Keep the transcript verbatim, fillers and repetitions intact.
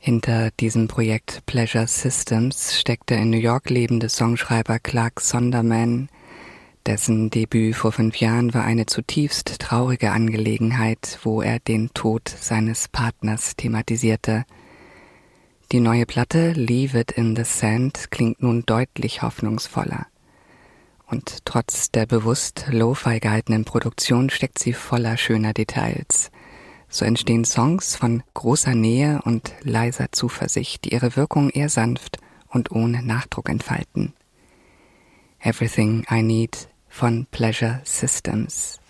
Hinter diesem Projekt Pleasure Systems steckt der in New York lebende Songschreiber Clark Sonderman. Dessen Debüt vor fünf Jahren war eine zutiefst traurige Angelegenheit, wo er den Tod seines Partners thematisierte. Die neue Platte Leave It in the Sand klingt nun deutlich hoffnungsvoller. Und trotz der bewusst lo-fi gehaltenen Produktion steckt sie voller schöner Details. So entstehen Songs von großer Nähe und leiser Zuversicht, die ihre Wirkung eher sanft und ohne Nachdruck entfalten. Everything I Need von Pleasure Systems.